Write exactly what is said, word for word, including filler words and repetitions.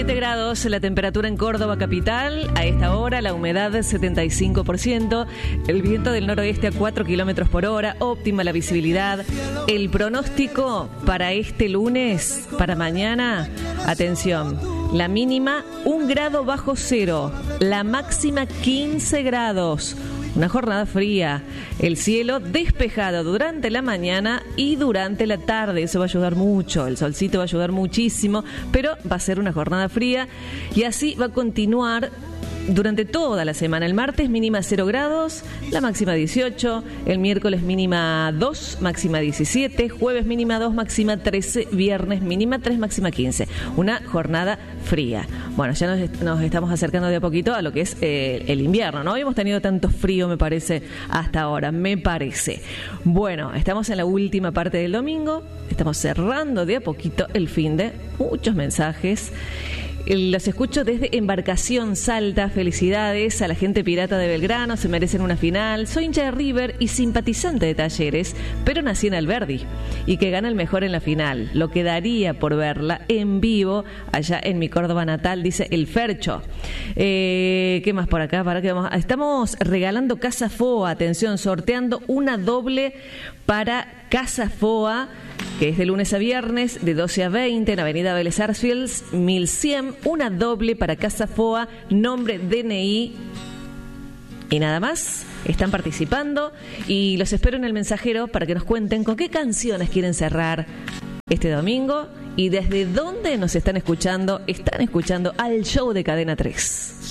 siete grados la temperatura en Córdoba capital. A esta hora la humedad setenta y cinco por ciento. El viento del noroeste a cuatro kilómetros por hora. Óptima la visibilidad. El pronóstico para este lunes, para mañana, atención. La mínima un grado bajo cero. La máxima quince grados. Una jornada fría, el cielo despejado durante la mañana y durante la tarde. Eso va a ayudar mucho, el solcito va a ayudar muchísimo, pero va a ser una jornada fría y así va a continuar durante toda la semana. El martes mínima cero grados, la máxima dieciocho, el miércoles mínima dos, máxima diecisiete, jueves mínima dos, máxima trece, viernes mínima tres, máxima quince. Una jornada fría. Bueno, ya nos, nos estamos acercando de a poquito a lo que es eh, el invierno. No habíamos tenido tanto frío, me parece, hasta ahora, me parece. Bueno, estamos en la última parte del domingo, estamos cerrando de a poquito el fin de muchos mensajes. Los escucho desde Embarcación Salta. Felicidades a la gente pirata de Belgrano, se merecen una final. Soy hincha de River y simpatizante de Talleres, pero nací en Alberdi y que gana el mejor en la final. Lo que daría por verla en vivo allá en mi Córdoba natal, dice el Fercho. Eh, ¿Qué más por acá? ¿Para qué vamos? Estamos regalando Casa Foa, atención, sorteando una doble para Casa Foa, que es de lunes a viernes, de doce a veinte, en Avenida Vélez Sarsfield, mil cien, una doble para Casa Foa, nombre, D N I y nada más. Están participando y los espero en el mensajero para que nos cuenten con qué canciones quieren cerrar este domingo y desde dónde nos están escuchando. Están escuchando al show de Cadena tres.